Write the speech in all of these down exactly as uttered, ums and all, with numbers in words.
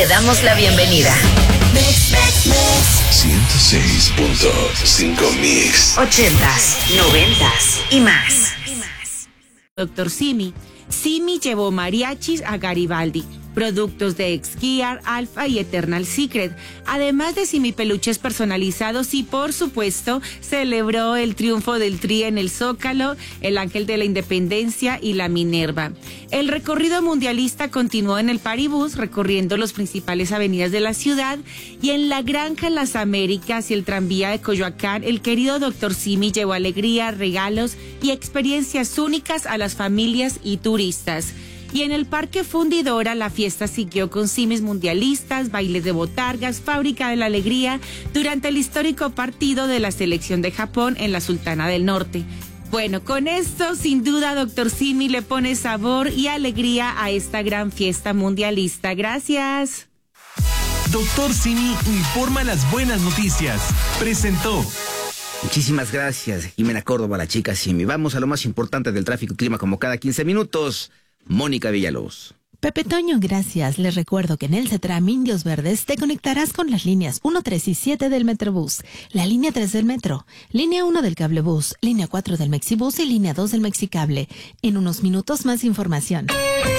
damos la bienvenida. ciento seis punto cinco Mix. Ochentas, noventas y más. Doctor Simi. Simi llevó mariachis a Garibaldi, productos de Ex-Gear, Alfa y Eternal Secret, además de Simi peluches personalizados y, por supuesto, celebró el triunfo del Tri en el Zócalo, el Ángel de la Independencia y la Minerva. El recorrido mundialista continuó en el Paribus, recorriendo las principales avenidas de la ciudad, y en la Granja Las Américas y el tranvía de Coyoacán, el querido Doctor Simi llevó alegría, regalos y experiencias únicas a las familias y turistas. Y en el Parque Fundidora la fiesta siguió con simis mundialistas, bailes de botargas, fábrica de la alegría durante el histórico partido de la selección de Japón en la Sultana del Norte. Bueno, con esto sin duda Doctor Simi le pone sabor y alegría a esta gran fiesta mundialista. Gracias. Doctor Simi informa las buenas noticias. Presentó. Muchísimas gracias, Jimena Córdoba, la chica Simi. Vamos a lo más importante del tráfico y clima como cada quince minutos. Mónica Villalobos. Pepe Toño, gracias. Les recuerdo que en el CETRAM Indios Verdes te conectarás con las líneas uno, tres y siete del Metrobús, la línea tres del Metro, línea uno del Cablebús, línea cuatro del Mexibús y línea dos del Mexicable. En unos minutos más información.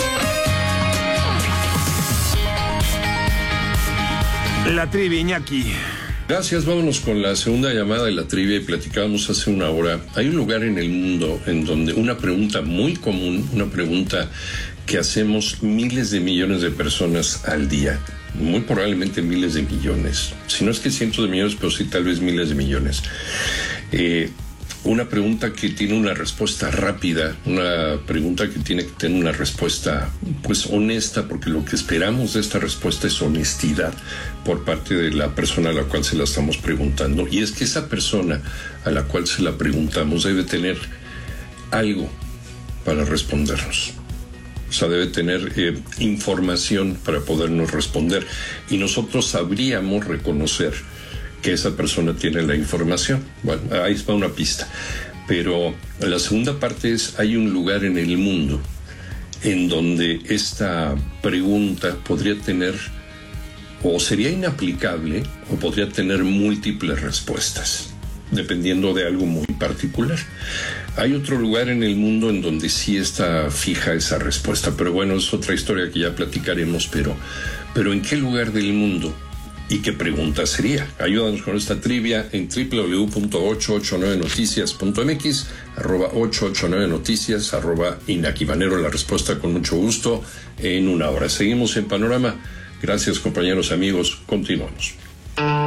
La trivia, Iñaki. Gracias, vámonos con la segunda llamada de la trivia y platicábamos hace una hora. Hay un lugar en el mundo en donde una pregunta muy común, una pregunta que hacemos miles de millones de personas al día, muy probablemente miles de millones, si no es que cientos de millones, pero sí tal vez miles de millones. Eh, una pregunta que tiene una respuesta rápida, una pregunta que tiene que tener una respuesta pues honesta, porque lo que esperamos de esta respuesta es honestidad por parte de la persona a la cual se la estamos preguntando, y es que esa persona a la cual se la preguntamos debe tener algo para respondernos. O sea, debe tener eh, información para podernos responder, y nosotros sabríamos reconocer que esa persona tiene la información. Bueno, ahí está una pista. Pero la segunda parte es, hay un lugar en el mundo en donde esta pregunta podría tener, o sería inaplicable, o podría tener múltiples respuestas, dependiendo de algo muy particular. Hay otro lugar en el mundo en donde sí está fija esa respuesta, pero bueno, es otra historia que ya platicaremos, pero, pero ¿en qué lugar del mundo? ¿Y qué pregunta sería? Ayúdanos con esta trivia en doble u doble u doble u punto ochocientos ochenta y nueve noticias punto m x, arroba ochocientos ochenta y nueve noticias, arroba Iñaki Manero. La respuesta con mucho gusto en una hora. Seguimos en Panorama. Gracias, compañeros, amigos. Continuamos.